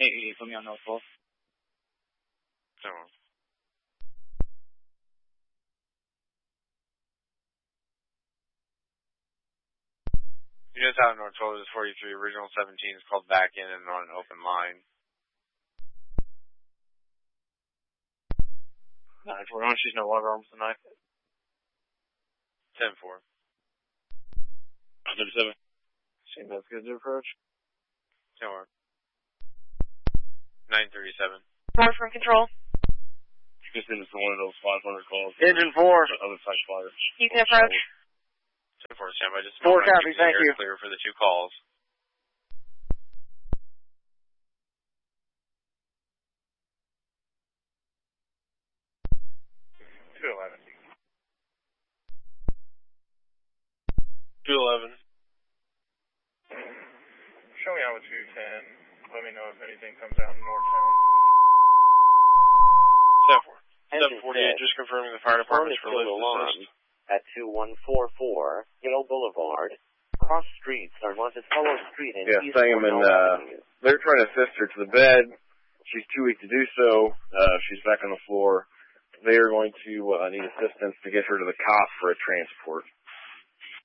Hey, put me on North 12. So. Units out of North 12 is 43. Original 17 is called back in and on an open line. 9-4, she's no longer armed with a knife. 10-4. 37. Seems that's good to approach. 10-4. 937. 4 from control. You can send us one of those 500 calls. Engine 4. Other side fire. You can approach. 10-4, standby. Just 4 copy, thank you. Clear for the 2 calls. Show me out with 210. Let me know if anything comes out in Northtown. 7-4. 748, just confirming the fire department's for lift assist. At 2144 Hill Boulevard. Cross streets are Monticello Street and East Sangamon, they're trying to assist her to the bed. She's too weak to do so. She's back on the floor. They are going to need assistance to get her to the cop for a transport.